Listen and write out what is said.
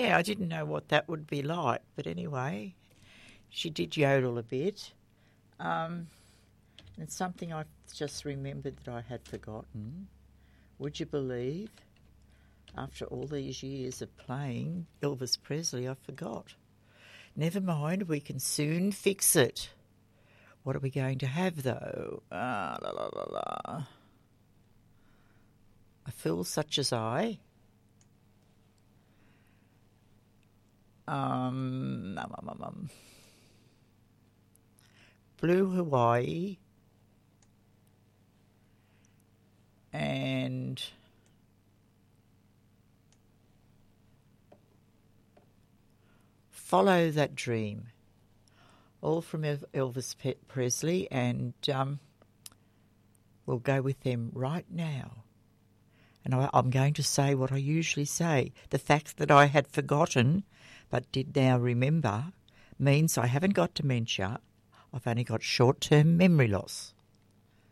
Yeah, I didn't know what that would be like, but anyway, she did yodel a bit. And something I've just remembered that I had forgotten. Would you believe, after all these years of playing Elvis Presley, I forgot. Never mind, we can soon fix it. What are we going to have, though? La, la, la, la. A fool such as I. Blue Hawaii and Follow That Dream, all from Elvis Presley, and we'll go with them right now. And I'm going to say what I usually say. The fact that I had forgotten but did now remember means I haven't got dementia. I've only got short-term memory loss.